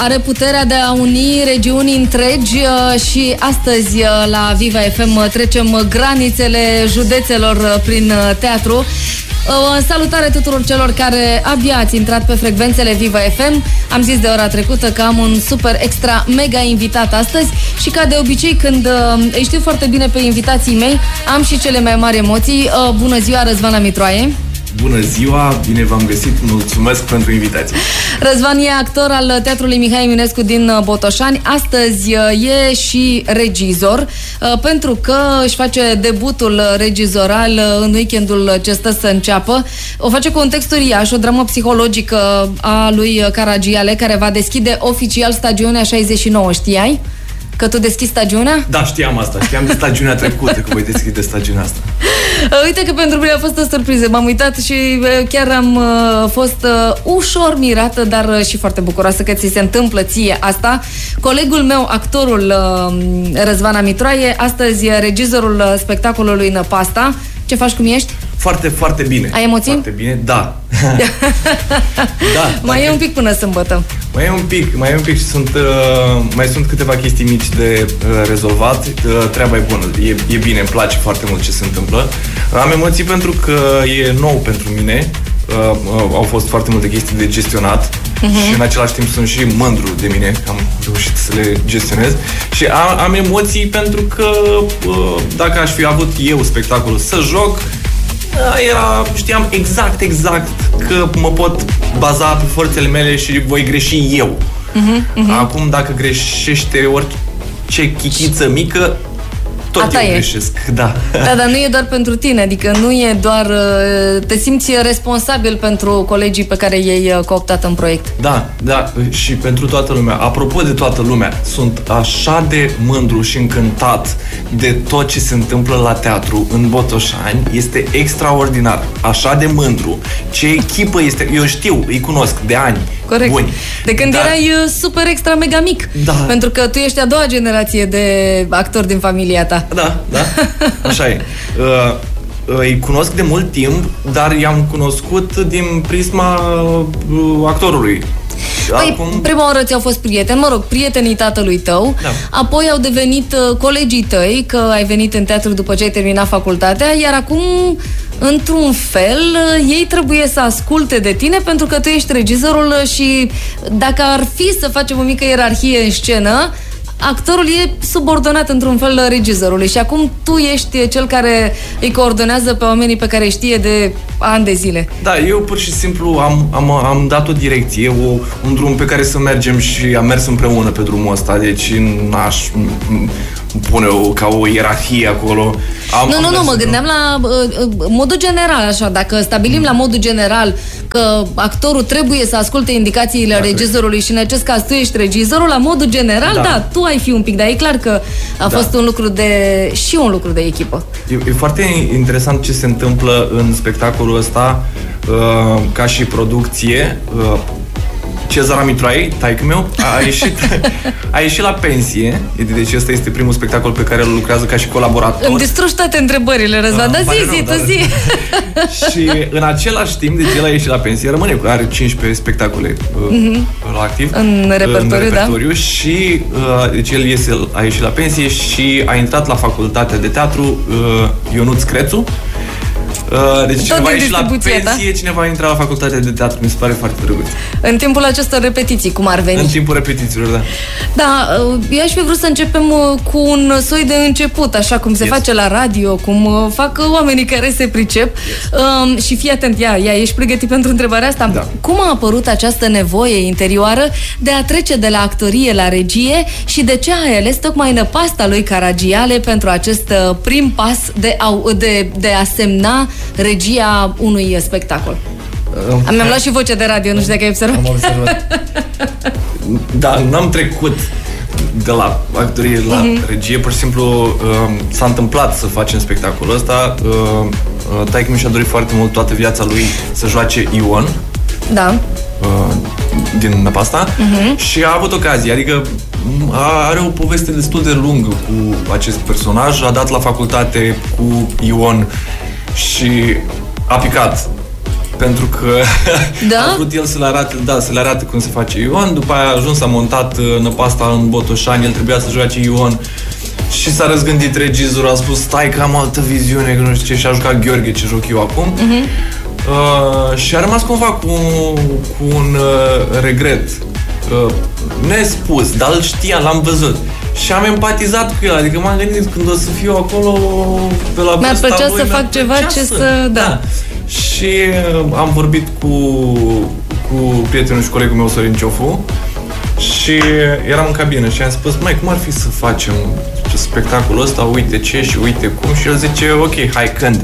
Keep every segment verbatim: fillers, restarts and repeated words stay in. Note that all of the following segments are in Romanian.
are puterea de a uni regiuni întregi și astăzi la Viva F M trecem granițele județelor prin teatru. Salutare tuturor celor care abia ați intrat pe frecvențele Viva F M. Am zis de ora trecută că am un super extra mega invitat astăzi și ca de obicei când îi știu foarte bine pe invitații mei, am și cele mai mari emoții. Bună ziua, Răzvan Mitroaie! Bună ziua, bine v-am găsit, mulțumesc pentru invitație. Răzvan e actor al Teatrului Mihai Eminescu din Botoșani. Astăzi e și regizor, pentru că își face debutul regizoral în weekendul ce stă să înceapă. O face cu un text uriaș, o dramă psihologică a lui Caragiale, care va deschide oficial stagiunea șaizeci și nouă, știai? Că tu deschizi stagiunea? Da, știam asta, știam de stagiunea trecută că voi deschide stagiunea asta. Uite că pentru mine a fost o surpriză. M-am uitat și chiar am uh, fost uh, ușor mirată, dar uh, și foarte bucuroasă că ți se întâmplă ție asta. Colegul meu, actorul uh, Răzvan Mitroaie, astăzi regizorul spectacolului Năpasta. Ce faci, cum ești? Foarte, foarte bine. Ai emoții? Foarte bine, da. da mai dacă... e un pic până sâmbătă. Mai e un pic, mai e un pic și sunt, uh, mai sunt câteva chestii mici de uh, rezolvat. Uh, treaba e bună, e, e bine, îmi place foarte mult ce se întâmplă. Am emoții pentru că e nou pentru mine. Uh, uh, au fost foarte multe chestii de gestionat uh-huh. și în același timp sunt și mândru de mine că am reușit să le gestionez și am, am emoții pentru că uh, dacă aș fi avut eu spectacolul să joc, era, știam exact, exact că mă pot baza pe forțele mele și voi greși eu. Uh-huh, uh-huh. Acum, dacă greșește orice chichiță mică, tot Ata eu e. greșesc. Da. da, dar nu e doar pentru tine, adică nu e doar... Te simți responsabil pentru colegii pe care i-ai cooptat în proiect. Da, da, și pentru toată lumea. Apropo de toată lumea, sunt așa de mândru și încântat de tot ce se întâmplă la teatru în Botoșani. Este extraordinar. Așa de mândru. Ce echipă este... Eu știu, îi cunosc de ani. Corect. Buni. De când Dar... erai super extra mega mic. Da. Pentru că tu ești a doua generație de actori din familia ta. Da, da, așa e. Uh, îi cunosc de mult timp, dar i-am cunoscut din prisma uh, actorului. Păi, Acum... prima oară ți-au fost prieteni, mă rog, prietenii tatălui tău, da. Apoi au devenit uh, colegii tăi, că ai venit în teatru după ce ai terminat facultatea, iar acum, într-un fel, uh, ei trebuie să asculte de tine pentru că tu ești regizorul și dacă ar fi să facem o mică ierarhie în scenă, actorul e subordonat într-un fel regizorului și acum tu ești cel care îi coordonează pe oamenii pe care știe de ani de zile. Da, eu pur și simplu am, am, am dat o direcție, o, un drum pe care să mergem și am mers împreună pe drumul ăsta, deci n-aș pune o, ca o ierarhie acolo. Am, nu, am nu, nu, mă gândeam la uh, modul general, așa, dacă stabilim mm. la modul general că actorul trebuie să asculte indicațiile da, regizorului și în acest caz tu ești regizorul, la modul general, da, da tu ai fi un pic, dar e clar că a da. fost un lucru de, și un lucru de echipă. E, e foarte interesant ce se întâmplă în spectacolul ăsta, uh, ca și producție. Uh, Cezar Mitroaie, taică meu, a ieșit, a ieșit la pensie. Deci ăsta este primul spectacol pe care îl lucrează ca și colaborator. Îmi distrugi toate întrebările, Răzvan, dar zi, zi, tu zi. Și în același timp, deci el a ieșit la pensie, rămâne, are cincisprezece spectacole uh, mm-hmm. la activ. În repertoriu, în repertoriu da. Și uh, deci el iese, a ieșit la pensie și a intrat la facultatea de teatru uh, Ionuț Crețu. Uh, deci tot cineva a ieșit la pensie, ta? Cineva a intrat la facultatea de teatru. Mi se pare foarte drăguț. În timpul acestor repetiții, cum ar veni? În timpul repetițiilor, da. Da, eu aș fi vrut să începem cu un soi de început, așa cum se yes. face la radio, cum fac oamenii care se pricep. Yes. Um, și fii atent, ia, ia, ești pregătit pentru întrebarea asta? Da. Cum a apărut această nevoie interioară de a trece de la actorie la regie și de ce ai ales tocmai Năpasta lui Caragiale pentru acest prim pas de a, de, de a semna regia unui spectacol? Am Mi-am luat și voce de radio, nu știu dacă ai observat. Am observat. Da, n-am trecut de la actorie la mm-hmm. regie, pur și simplu uh, s-a întâmplat să facem spectacolul ăsta. Uh, uh, Taică mi și-a dorit foarte mult toată viața lui să joace Ion. Da. Uh, din Năpasta uh-huh. și a avut ocazie, adică are o poveste destul de lungă cu acest personaj, a dat la facultate cu Ion și a picat pentru că da? a vrut el să le arate, da, să le arate cum se face Ion, după aia a ajuns, a montat năpasta în Botoșani, el trebuia să joace Ion și s-a răzgândit regizorul, a spus stai că am altă viziune, că nu știu ce, și a jucat Gheorghe, ce joc eu acum. Uh-huh. Uh, și a rămas cumva cu, cu un uh, regret uh, nespus, dar îl știam, l-am văzut. Și am empatizat cu el, adică m-am gândit când o să fiu acolo pe la mi-ar plăcea să fac ceva ce să... să da. da. Și am vorbit cu, cu prietenul și colegul meu, Sorin Ciofu, și eram în cabină și am spus, mai cum ar fi să facem spectacolul ăsta, uite ce și uite cum, și el zice, ok, hai, când?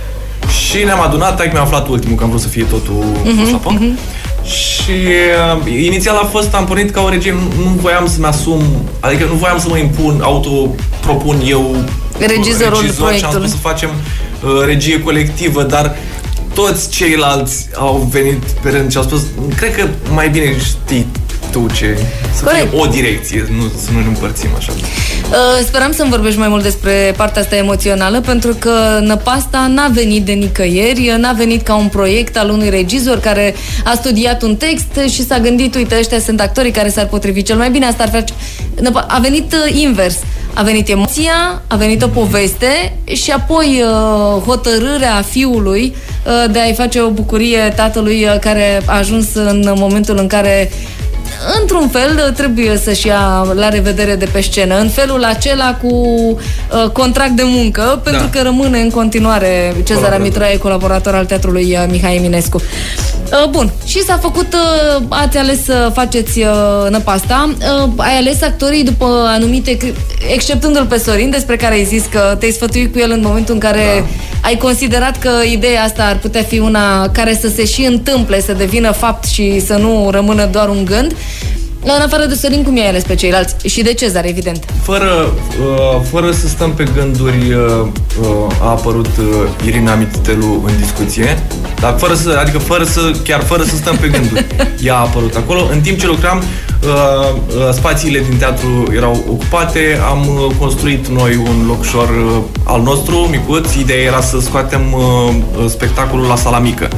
Și ne-am adunat, taic mi-a aflat ultimul, că am vrut să fie totul uh-huh, la punct. Uh-huh. Și uh, inițial a fost, am pornit ca o regie, nu, nu voiam să-mi asum, adică nu voiam să mă impun, autopropun eu regizorul regizor, proiectului. Și am spus să facem uh, regie colectivă, dar toți ceilalți au venit pe rând și au spus, cred că mai bine știi tu ce, să Corect. fie o direcție, nu, să nu ne împărțim așa. Uh, speram să-mi vorbești mai mult despre partea asta emoțională, pentru că Năpasta n-a venit de nicăieri, n-a venit ca un proiect al unui regizor care a studiat un text și s-a gândit, uite, ăștia sunt actorii care s-ar potrivi cel mai bine, asta ar face... A venit uh, invers. A venit emoția, a venit o poveste și apoi uh, hotărârea fiului uh, de a-i face o bucurie tatălui uh, care a ajuns în momentul în care într-un fel trebuie să-și ia la revedere de pe scenă, în felul acela cu uh, contract de muncă, pentru da. că rămâne în continuare Cezar Mitraie, colaborator al teatrului uh, Mihai Eminescu. Uh, bun, și s-a făcut, uh, ați ales să faceți uh, Năpasta, uh, ai ales actorii după anumite, exceptându-l pe Sorin, despre care ai zis că te-ai sfătuit cu el în momentul în care da. ai considerat că ideea asta ar putea fi una care să se și întâmple, să devină fapt și să nu rămână doar un gând. În afară de Sorin, cum i-ai ales pe ceilalți? Și de Cezar, evident. Fără, uh, fără să stăm pe gânduri, uh, a apărut uh, Irina Mititelu în discuție, dar fără să, adică fără să, chiar fără să stăm pe gânduri. Ea a apărut acolo. În timp ce lucram, uh, uh, spațiile din teatru erau ocupate, am uh, construit noi un locșor uh, al nostru, micuț. Ideea era să scoatem uh, spectacolul la sala mică.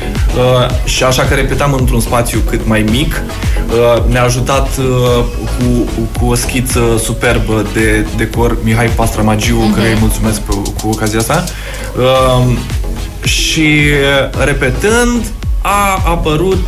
Uh, și așa că repetam într-un spațiu cât mai mic. Uh, ne-a ajutat uh, cu, cu o schiță superbă de decor Mihai Pastramagiu, uh-huh. care îi mulțumesc pe, cu ocazia asta. Uh, și repetând, a apărut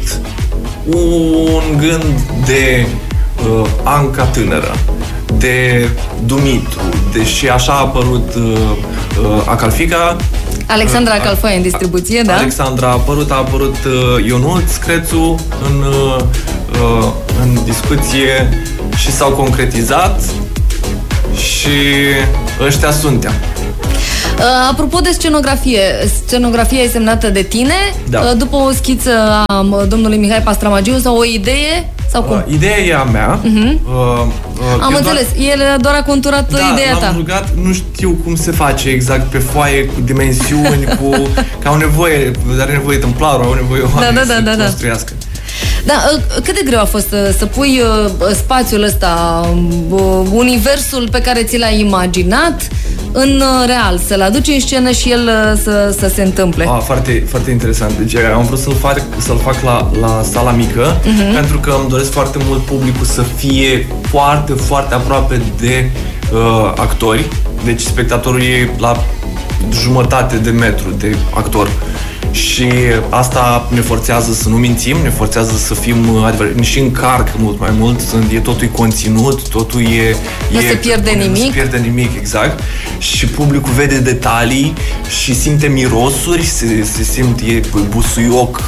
un gând de uh, Anca tânără, de Dumitru, de, și așa a apărut uh, uh, Acalfica. Alexandra Acalfoaie în distribuție, da? Alexandra a apărut, a apărut uh, Ionuț Crețu în, uh, în discuție și s-au concretizat și ăștia suntem. Uh, apropo de scenografie, scenografia e semnată de tine, da. uh, după o schiță a uh, domnului Mihai Pastramagiu sau o idee? Sau cum? Uh, ideea e a mea. Uh-huh. Uh, uh, Am înțeles, doar... el doar a conturat da, ideea ta. Da, l-am rugat, nu știu cum se face exact pe foaie, cu dimensiuni, cu... că au nevoie, are nevoie templarul, au nevoie oameni da, da, da, să da, construiască. Da, cât de greu a fost să pui spațiul ăsta, universul pe care ți l-ai imaginat în real, să-l aduci în scenă și el să, să se întâmple? Ah, foarte, foarte interesant. Deci am vrut să-l fac, să-l fac la, la sala mică, uh-huh. pentru că îmi doresc foarte mult publicul să fie foarte, foarte aproape de uh, actori. Deci spectatorul e la jumătate de metru de actor. Și asta ne forțează să nu mințim, ne forțează să fim adevărat, și încarcă mult mai mult, e totul conținut, totul e... Nu e, se pierde nu nimic. Nu se pierde nimic, exact. Și publicul vede detalii și simte mirosuri, se, se simte e busuioc,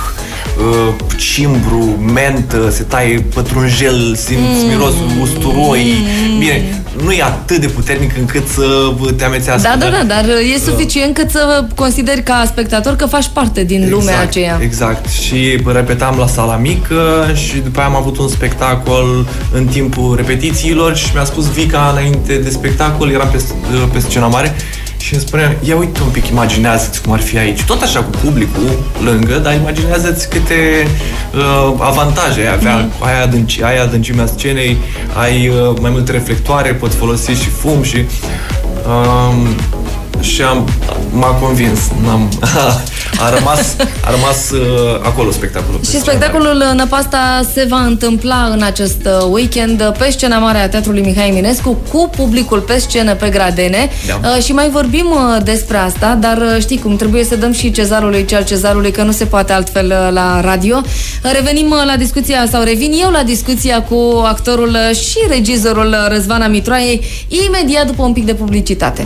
cimbru, mentă, se taie pătrunjel, simți mm. mirosul usturoi. Mm. Bine, nu e atât de puternic încât să te amețească. Da, da, da, dar e suficient cât să consideri ca spectator că faci parte din exact, lumea aceea. Exact. Și repetam la sala mică și după aia am avut un spectacol în timpul repetițiilor și mi-a spus Vica înainte de spectacol, eram pe, pe scena mare, și îmi spunea, ia uite un pic, imaginează-ți cum ar fi aici. Tot așa cu publicul lângă, dar imaginează-ți câte uh, avantaje ai avea. Mm-hmm. Ai, adânci, ai adâncimea scenei, ai uh, mai multe reflectoare, poți folosi și fum și... Uh, și am, m-a convins. N-am, a rămas, a rămas uh, acolo spectacolul. Și spectacolul Năpasta se va întâmpla în acest weekend pe scena mare a Teatrului Mihai Eminescu, cu publicul pe scenă pe gradene. Da. Uh, și mai vorbim uh, despre asta, dar uh, știi cum, trebuie să dăm și cezarului ce al cezarului, că nu se poate altfel uh, la radio. Uh, revenim uh, la discuția, sau revin eu la discuția cu actorul uh, și regizorul uh, Răzvan Mitroaiei, imediat după un pic de publicitate.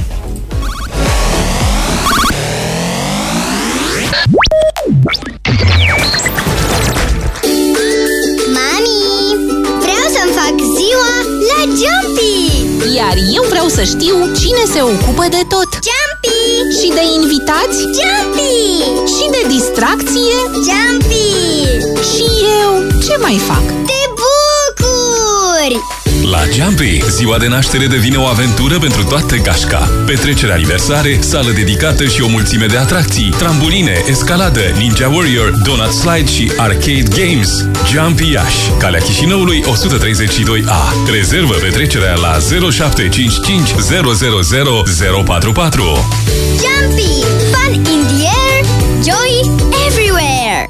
Jumpy! Iar eu vreau să știu cine se ocupă de tot. Jumpy! Și de invitați? Jumpy! Și de distracție? Jumpy! Și eu ce mai fac? Te bucuri! La Jumpy, ziua de naștere devine o aventură pentru toată gașca. Petrecere, aniversare, sală dedicată și o mulțime de atracții, trambuline, escaladă, Ninja Warrior, Donut Slide și Arcade Games. Jumpy Iași, Calea Chișinăului o sută treizeci și doi A. Rezervă petrecerea la zero șapte cinci cinci zero zero zero zero patru patru. Jumpy! Fun in the air, joy everywhere!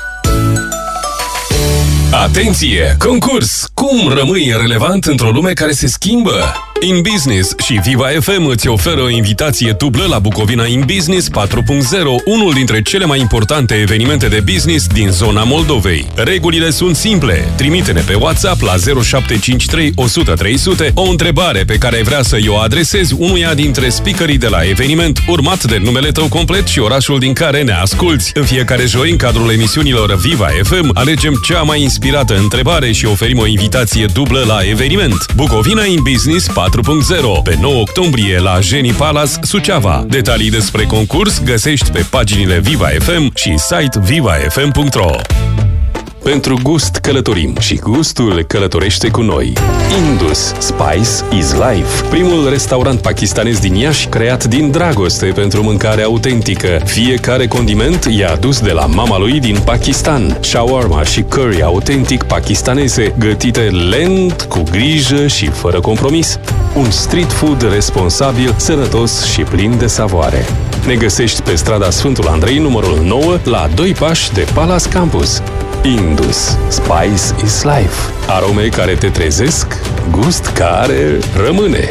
Atenție! Concurs! Cum rămâi relevant într-o lume care se schimbă? In Business și Viva F M îți oferă o invitație dublă la Bucovina In Business patru punct zero, unul dintre cele mai importante evenimente de business din zona Moldovei. Regulile sunt simple. Trimite-ne pe WhatsApp la zero șapte cinci trei o sută trei sute o întrebare pe care ai vrea să-i o adresezi unuia dintre speakerii de la eveniment, urmat de numele tău complet și orașul din care ne asculți. În fiecare joi, în cadrul emisiunilor Viva F M, alegem cea mai inspirată întrebare și oferim o invitație dublă la eveniment. Bucovina In Business patru punct zero, pe nouă octombrie la Geni Palace, Suceava. Detalii despre concurs găsești pe paginile Viva F M și site viva f m punct r o. Pentru gust călătorim și gustul călătorește cu noi. Indus Spice is Life, primul restaurant pakistanez din Iași, creat din dragoste pentru mâncare autentică. Fiecare condiment e adus de la mama lui din Pakistan. Shawarma și curry autentic pakistaneze, gătite lent, cu grijă și fără compromis. Un street food responsabil, sănătos și plin de savoare. Ne găsești pe strada Sfântul Andrei, numărul nouă, la doi pași de Palace Campus. Indus Spice is Life. Arome care te trezesc, gust care rămâne.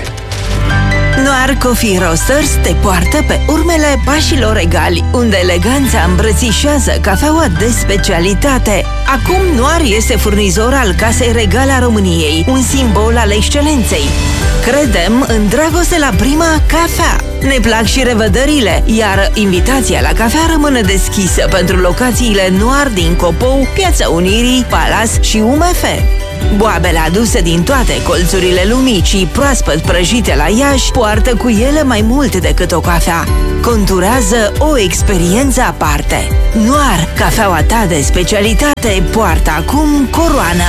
Noir Coffee Roasters te poartă pe urmele pașilor egali, unde eleganța îmbrățișează cafeaua de specialitate. Acum Noir este furnizor al Casei Regale a României, un simbol al excelenței. Credem în dragoste la prima cafea. Ne plac și revederile, iar invitația la cafea rămâne deschisă pentru locațiile Noir din Copou, Piața Unirii, Palace și U M F. Boabele aduse din toate colțurile lumii și proaspăt prăjite la Iași poartă cu ele mai mult decât o cafea. Conturează o experiență aparte. Noir, cafeaua ta de specialitate, poartă acum coroană.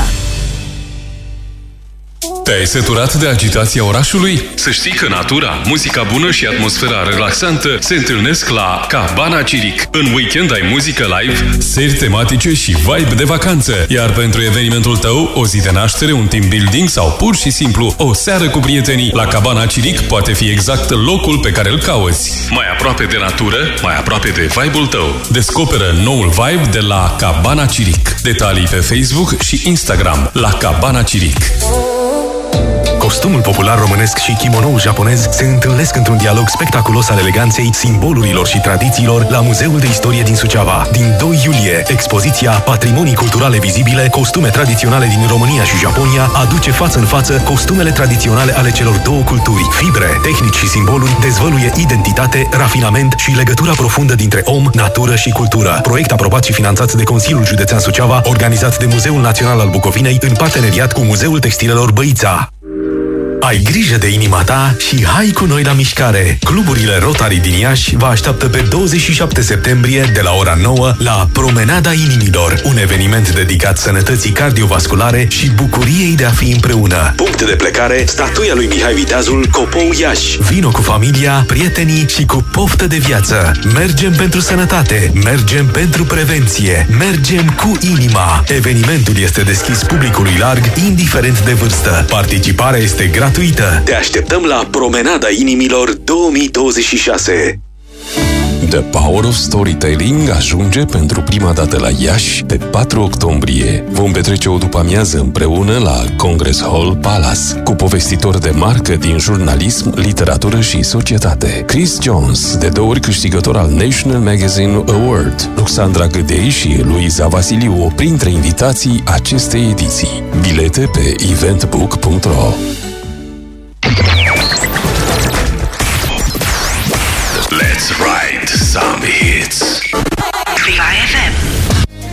Te-ai săturat de agitația orașului? Să știi că natura, muzica bună și atmosfera relaxantă se întâlnesc la Cabana Chiric. În weekend ai muzică live, seri tematice și vibe de vacanță. Iar pentru evenimentul tău, o zi de naștere, un team building sau pur și simplu o seară cu prietenii, la Cabana Chiric poate fi exact locul pe care îl cauți. Mai aproape de natură, mai aproape de vibe-ul tău. Descoperă noul vibe de la Cabana Chiric. Detalii pe Facebook și Instagram la Cabana Chiric. Costumul popular românesc și kimonoul japonez se întâlnesc într-un dialog spectaculos al eleganței, simbolurilor și tradițiilor la Muzeul de Istorie din Suceava. Din doi iulie, expoziția Patrimonii culturale vizibile, costume tradiționale din România și Japonia aduce față în față costumele tradiționale ale celor două culturi. Fibre, tehnici și simboluri dezvăluie identitate, rafinament și legătura profundă dintre om, natură și cultură. Proiect aprobat și finanțat de Consiliul Județean Suceava, organizat de Muzeul Național al Bucovinei în parteneriat cu Muzeul Textilelor Băița. Ai grijă de inima ta și hai cu noi la mișcare! Cluburile Rotary din Iași vă așteaptă pe douăzeci și șapte septembrie de la ora nouă la Promenada Inimilor, un eveniment dedicat sănătății cardiovasculare și bucuriei de a fi împreună. Punct de plecare, statuia lui Mihai Viteazul, Copou Iași. Vino cu familia, prietenii și cu poftă de viață. Mergem pentru sănătate, mergem pentru prevenție, mergem cu inima. Evenimentul este deschis publicului larg, indiferent de vârstă. Participarea este gratuită gratuită. Te așteptăm la Promenada Inimilor două mii douăzeci și șase. The Power of Storytelling ajunge pentru prima dată la Iași pe patru octombrie. Vom petrece o după-amiază împreună la Congress Hall Palace cu povestitori de marcă din jurnalism, literatură și societate. Chris Jones, de două ori câștigător al National Magazine Award, Luxandra Gâdei și Luiza Vasiliu, printre invitații acestei ediții. Bilete pe eventbook punct ro.